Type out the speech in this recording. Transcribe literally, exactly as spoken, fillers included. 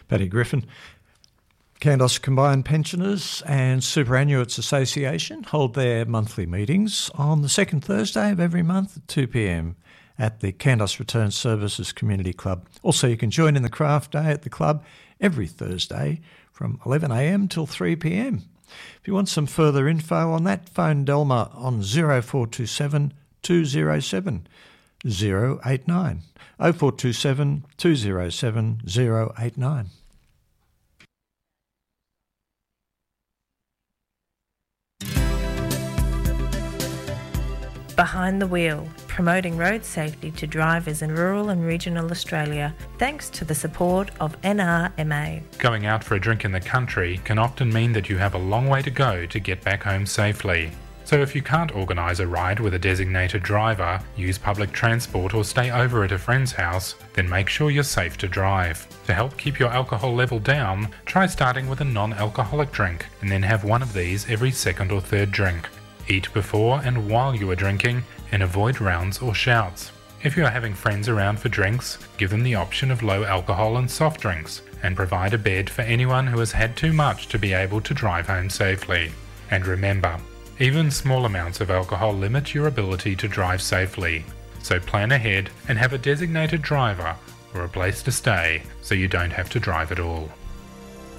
Paddy Griffin. Kandos Combined Pensioners and Superannuates Association hold their monthly meetings on the second Thursday of every month at two p m at the Kandos Return Services Community Club. Also, you can join in the craft day at the club every Thursday from eleven a m till three p m. If you want some further info on that, phone Delma on zero four two seven two zero seven zero eight nine, oh four two seven two zero seven zero eight nine. Behind the Wheel, promoting road safety to drivers in rural and regional Australia, thanks to the support of N R M A. Going out for a drink in the country can often mean that you have a long way to go to get back home safely. So if you can't organise a ride with a designated driver, use public transport or stay over at a friend's house, then make sure you're safe to drive. To help keep your alcohol level down, try starting with a non-alcoholic drink and then have one of these every second or third drink. Eat before and while you are drinking and avoid rounds or shouts. If you are having friends around for drinks, give them the option of low alcohol and soft drinks and provide a bed for anyone who has had too much to be able to drive home safely. And remember, even small amounts of alcohol limit your ability to drive safely. So plan ahead and have a designated driver or a place to stay so you don't have to drive at all.